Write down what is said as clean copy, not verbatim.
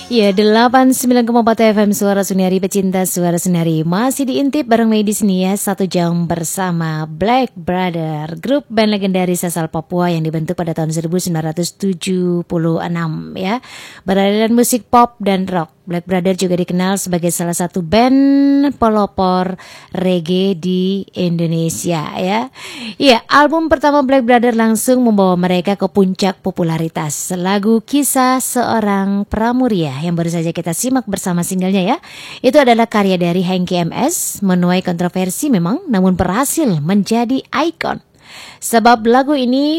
Ya, 89,4 FM Suara Sunari, pecinta Suara Sunari. Masih diintip bareng Medi sini ya, 1 jam bersama Black Brother, grup band legendaris asal Papua yang dibentuk pada tahun 1976 ya. Beraliran musik pop dan rock. Black Brother juga dikenal sebagai salah satu band pelopor reggae di Indonesia ya. Iya, album pertama Black Brother langsung membawa mereka ke puncak popularitas. Lagu Kisah Seorang Pramuria yang baru saja kita simak bersama singlenya ya. Itu adalah karya dari Hengki MS, menuai kontroversi memang namun berhasil menjadi ikon. Sebab lagu ini